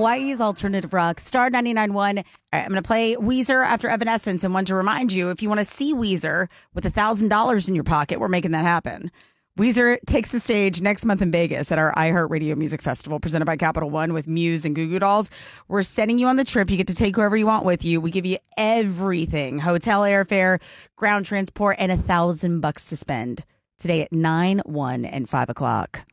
Hawaii's alternative rock, Star 99.1. All right, I'm going to play Weezer after Evanescence and want to remind you, if you want to see Weezer with $1,000 in your pocket, we're making that happen. Weezer takes the stage next month in Vegas at our iHeartRadio Music Festival presented by Capital One with Muse and Goo Goo Dolls. We're sending you on the trip. You get to take whoever you want with you. We give you everything, hotel airfare, ground transport, and $1,000 to spend today at 9, 1, and 5 o'clock.